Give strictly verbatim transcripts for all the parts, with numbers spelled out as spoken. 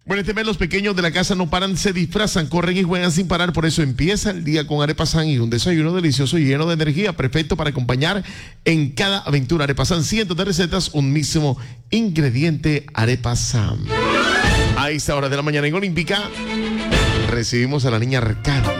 Bueno, este mes los pequeños de la casa no paran, se disfrazan, corren y juegan sin parar. Por eso empieza el día con Arepa San y un desayuno delicioso y lleno de energía, perfecto para acompañar en cada aventura. Arepa San, cientos de recetas, un mismo ingrediente, Arepa San. A esta hora de la mañana en Olímpica recibimos a la niña Arcadia.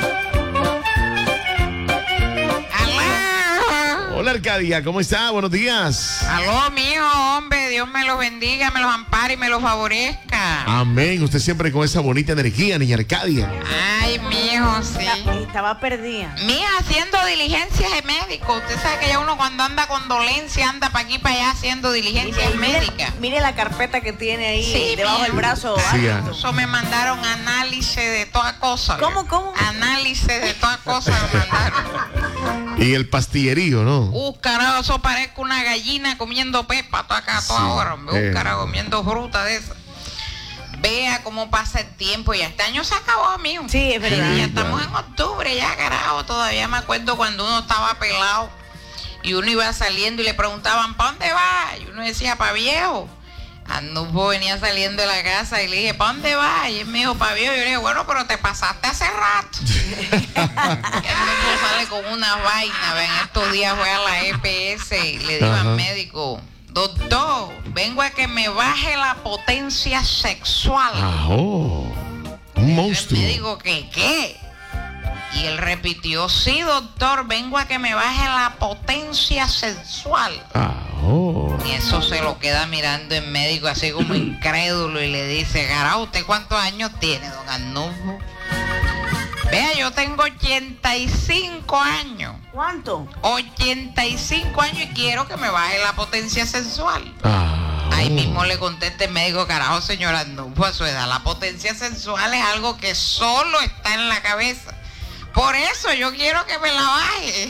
Hola Arcadia, ¿cómo está? Buenos días. Aló, mijo, hombre, Dios me los bendiga, me los ampare y me los favorezca. Amén, usted siempre con esa bonita energía, niña Arcadia. Ay, mijo, sí. Estaba perdida. Mija, haciendo diligencias de médico. Usted sabe que ya uno cuando anda con dolencia anda para aquí para allá haciendo diligencias Mire, médicas. Mire la carpeta que tiene ahí Sí, debajo mija. del brazo. Sí, alto. Eso me mandaron análisis de toda cosa. ¿Cómo, cómo? Análisis de toda cosa me mandaron. Y el pastillerío, ¿no? Uh, carajo, eso parezco una gallina comiendo pepa toda acá, toda Sí, hora. Uh, eh. carajo, comiendo fruta de esa. Vea cómo pasa el tiempo. Ya este año se acabó, mijo. Sí, es verdad. Ya estamos en octubre, ya, carajo. Todavía me acuerdo cuando uno estaba pelado y uno iba saliendo y le preguntaban, ¿para dónde va? Y uno decía, para viejo. Andufo venía saliendo de la casa y le dije, ¿para dónde va? Y él me dijo, para viejo. Y yo le dije, bueno, pero te pasaste hace rato. Andufo sale con una vaina. Ven, estos días fue a la E P S y le digo Ajá. al médico, doctor, vengo a que me baje la potencia sexual. Ah, oh, un monstruo. El médico, ¿qué qué? Y él repitió, sí, doctor, vengo a que me baje la potencia sexual. Ah, oh. Y eso se lo queda mirando el médico así como incrédulo y le dice, carajo, ¿usted cuántos años tiene, don Arnulfo? Vea, yo tengo ochenta y cinco años. ¿Cuánto? ochenta y cinco años y quiero que me baje la potencia sexual. Ah, Ahí oh. mismo le contesta el médico, carajo, señora, no, pues a su edad la potencia sexual es algo que solo está en la cabeza. Por eso yo quiero que me la baje.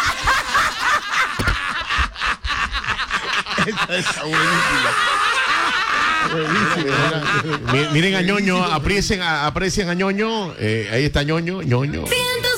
Esta está buenísima. Buenísima. Miren a Ñoño, aprecien a, aprecien a Ñoño. Eh, ahí está Ñoño, Ñoño. Cientos